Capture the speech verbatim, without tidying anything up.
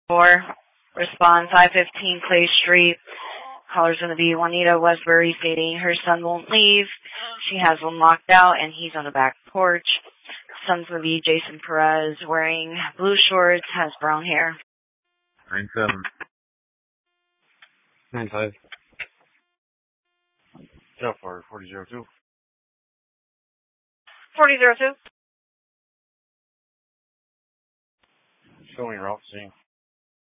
four. Respond five fifteen Clay Street. Caller's going to be Juanita Westbury stating her son won't leave. She has him locked out and he's on the back porch. Son's going to be Jason Perez, wearing blue shorts, has brown hair. nine seven. nine five. Zero four forty zero two. forty zero two. Showing Ralph Singh.